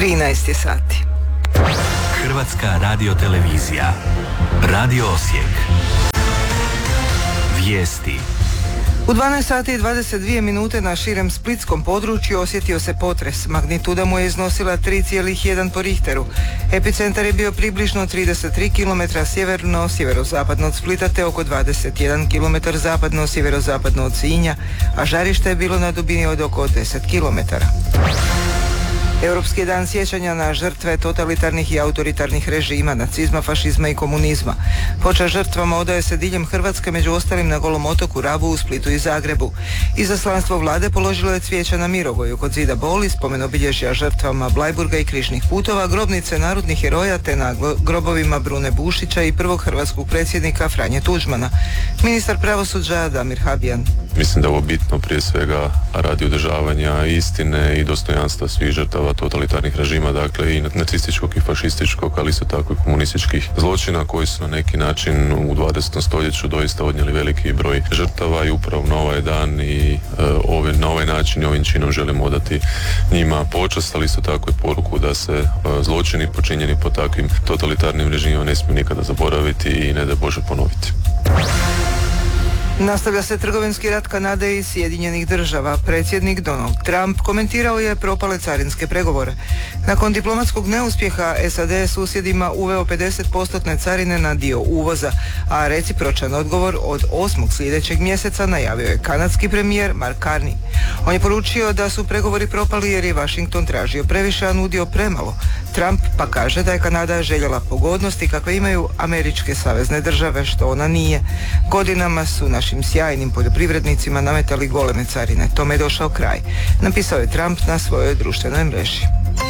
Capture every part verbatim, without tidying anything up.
trinaest je sati. Hrvatska radiotelevizija. Radio Osijek. Vijesti. U dvanaest sati i dvadeset dvije minute na širem splitskom području osjetio se potres. Magnituda mu je iznosila tri zarez jedan po Richteru. Epicentar je bio približno trideset tri kilometra sjeverno-sjeverozapadno od Splita te oko dvadeset jedan kilometar zapadno-sjeverozapadno od Sinja, a žarište je bilo na dubini od oko deset kilometara. Europski dan sjećanja na žrtve totalitarnih i autoritarnih režima, nacizma, fašizma i komunizma. Počast žrtvama odaje se diljem Hrvatske, među ostalim na Golom otoku, Rabu, u Splitu i Zagrebu. Izaslanstvo vlade položilo je cvijeća na Mirogoju kod zida Boli, spomen obilježja žrtvama Bleiburga i Križnih putova, grobnice narodnih heroja te na grobovima Brune Bušića i prvog hrvatskog predsjednika Franje Tuđmana. Ministar pravosuđa Damir Habijan. Mislim da je ovo bitno prije svega radi održavanja istine i dostojanstva svih žrtava totalitarnih režima, dakle i nacističkog i fašističkog, ali isto tako i komunističkih zločina koji su na neki način u dvadesetom stoljeću doista odnijeli veliki broj žrtava i upravo na ovaj dan i e, ove, na ovaj način i ovim činom želimo odati njima počast, ali isto tako i poruku da se e, zločini počinjeni po takvim totalitarnim režimima ne smiju nikada zaboraviti i ne da Bože ponoviti. Nastavlja se trgovinski rat Kanade i Sjedinjenih država. Predsjednik Donald Trump komentirao je propale carinske pregovore. Nakon diplomatskog neuspjeha S A D je susjedima uveo pedeset posto carine na dio uvoza, a recipročan odgovor od osmog sljedećeg mjeseca najavio je kanadski premijer Mark Carney. On je poručio da su pregovori propali jer je Washington tražio previše, a nudio premalo. Trump pa kaže da je Kanada željela pogodnosti kakve imaju američke savezne države, što ona nije. Godinama su našim sjajnim poljoprivrednicima nametali goleme carine. Tome je došao kraj, napisao je Trump na svojoj društvenoj mreži.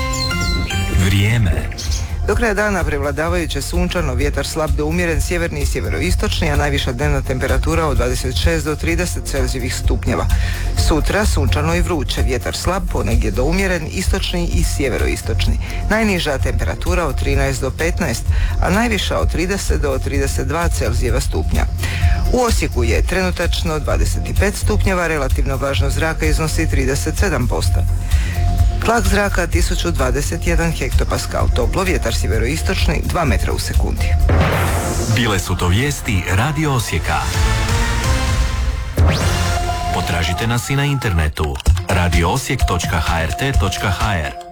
Vrijeme. Do kraja dana prevladavajuće sunčano, vjetar slab do umjeren, sjeverni i sjeveroistočni, a najviša dnevna temperatura od dvadeset šest do trideset celzijevih stupnjeva. Sutra sunčano i vruće, vjetar slab, ponegdje do umjeren, istočni i sjeveroistočni. Najniža temperatura od trinaest do petnaest, a najviša od trideset do trideset dva celzijeva stupnja. U Osijeku je trenutačno dvadeset pet stupnjeva, relativno vlažnost zraka iznosi trideset sedam posto. Tlak zraka tisuću dvadeset jedan hektopaskal, toplo, vjetar sjeveroistočni dva metra u sekundi. Bile su to vijesti Radio Osijeka. Potražite nas i na internetu radio osijek točka h r t točka h r.